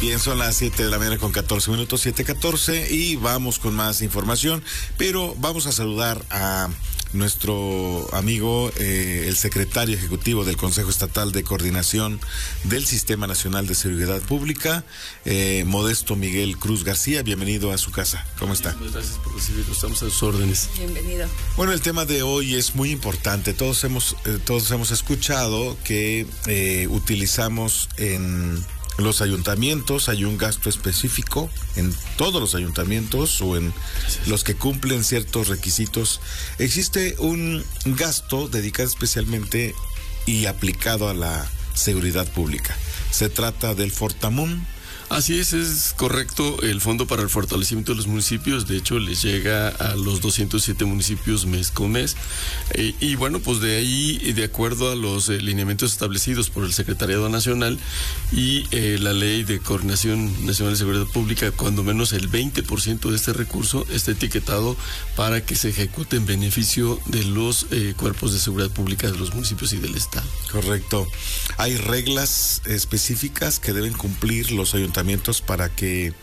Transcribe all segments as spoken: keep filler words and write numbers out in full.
Bien, son las siete de la mañana con catorce minutos, siete catorce, y vamos con más información, pero vamos a saludar a nuestro amigo, eh, el secretario ejecutivo del Consejo Estatal de Coordinación del Sistema Nacional de Seguridad Pública, eh, Modesto Miguel Cruz García. Bienvenido a su casa. ¿Cómo está? Muchas gracias por recibirnos, estamos a sus órdenes. Bienvenido. Bueno, el tema de hoy es muy importante. Todos hemos, eh, todos hemos escuchado que eh, utilizamos en los ayuntamientos, hay un gasto específico en todos los ayuntamientos o en los que cumplen ciertos requisitos. Existe un gasto dedicado especialmente y aplicado a la seguridad pública. Se trata del Fortamun. Así es, es correcto. El Fondo para el Fortalecimiento de los Municipios, de hecho, les llega a los doscientos siete municipios mes con mes. Eh, y bueno, pues de ahí, de acuerdo a los eh, lineamientos establecidos por el Secretariado Nacional y eh, la Ley de Coordinación Nacional de Seguridad Pública, cuando menos el veinte por ciento de este recurso está etiquetado para que se ejecute en beneficio de los eh, cuerpos de seguridad pública de los municipios y del Estado. Correcto. Hay reglas específicas que deben cumplir los ayuntamientos para que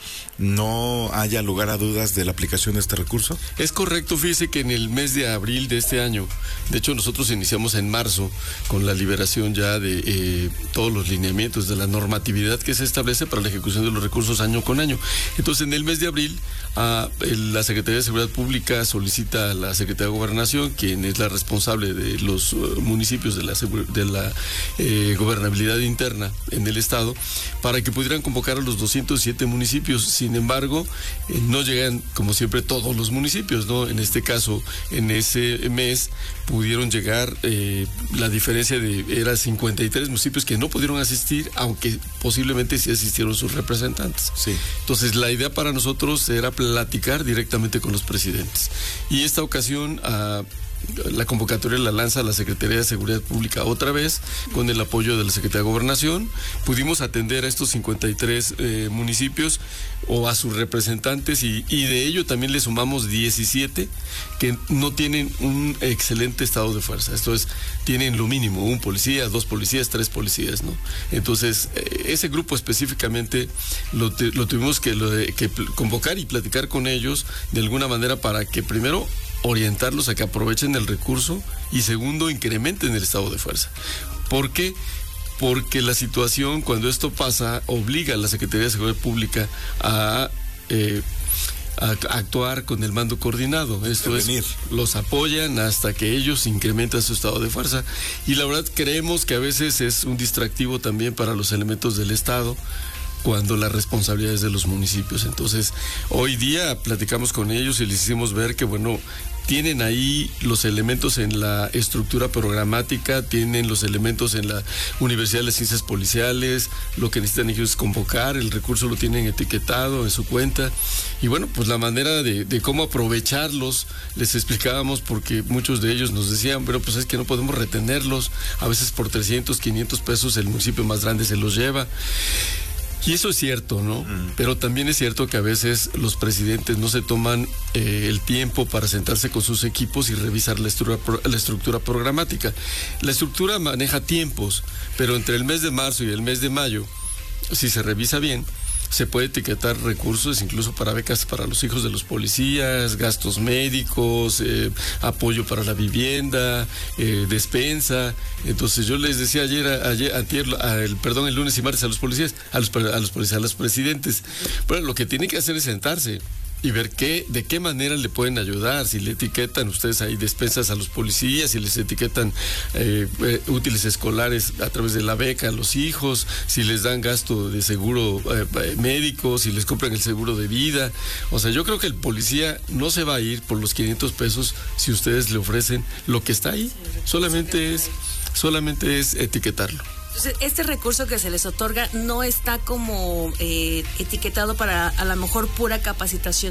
no haya lugar a dudas de la aplicación de este recurso. Es correcto, fíjese que en el mes de abril de este año, de hecho nosotros iniciamos en marzo con la liberación ya de eh, todos los lineamientos de la normatividad que se establece para la ejecución de los recursos año con año. Entonces en el mes de abril a, el, la Secretaría de Seguridad Pública solicita a la Secretaría de Gobernación, quien es la responsable de los uh, municipios de la, de la eh, gobernabilidad interna en el Estado, para que pudieran convocar a los doscientos siete municipios. Sin embargo, eh, no llegan, como siempre, todos los municipios, ¿no? En este caso, en ese mes pudieron llegar, eh, la diferencia de, era cincuenta y tres municipios que no pudieron asistir, aunque posiblemente sí asistieron sus representantes. Sí. Entonces, la idea para nosotros era platicar directamente con los presidentes. Y esta ocasión, a la convocatoria la lanza la Secretaría de Seguridad Pública otra vez, con el apoyo de la Secretaría de Gobernación. Pudimos atender a estos cincuenta y tres eh, municipios o a sus representantes y, y de ello también le sumamos diecisiete que no tienen un excelente estado de fuerza. Esto es, tienen lo mínimo, un policía, dos policías, tres policías, ¿no? Entonces, eh, ese grupo específicamente lo, te, lo tuvimos que, lo de, que convocar y platicar con ellos de alguna manera para que primero orientarlos a que aprovechen el recurso y segundo, incrementen el estado de fuerza. ¿Por qué? Porque la situación, cuando esto pasa, obliga a la Secretaría de Seguridad Pública a, eh, a actuar con el mando coordinado. Esto es, los apoyan hasta que ellos incrementan su estado de fuerza. Y la verdad creemos que a veces es un distractivo también para los elementos del Estado, cuando la responsabilidad es de los municipios. Entonces, hoy día platicamos con ellos y les hicimos ver que, bueno, tienen ahí los elementos en la estructura programática, tienen los elementos en la Universidad de las Ciencias Policiales, lo que necesitan ellos es convocar, el recurso lo tienen etiquetado en su cuenta, y bueno, pues la manera de, de cómo aprovecharlos, les explicábamos, porque muchos de ellos nos decían, pero pues es que no podemos retenerlos, a veces por trescientos, quinientos pesos el municipio más grande se los lleva. Y eso es cierto, ¿no? Mm. Pero también es cierto que a veces los presidentes no se toman eh, el tiempo para sentarse con sus equipos y revisar la estructura, la estructura programática. La estructura maneja tiempos, pero entre el mes de marzo y el mes de mayo, si se revisa bien, se puede etiquetar recursos incluso para becas para los hijos de los policías, gastos médicos, eh, apoyo para la vivienda, eh, despensa. Entonces yo les decía ayer, ayer antier, el, perdón, el lunes y martes a los policías, a los, a los policías, a los presidentes. Bueno, lo que tienen que hacer es sentarse y ver qué, de qué manera le pueden ayudar, si le etiquetan ustedes ahí despensas a los policías, si les etiquetan eh, eh, útiles escolares a través de la beca a los hijos, si les dan gasto de seguro eh, médico, si les compran el seguro de vida. O sea, yo creo que el policía no se va a ir por los quinientos pesos si ustedes le ofrecen lo que está ahí, solamente es, solamente es etiquetarlo. Entonces, este recurso que se les otorga no está como eh, etiquetado para a lo mejor pura capacitación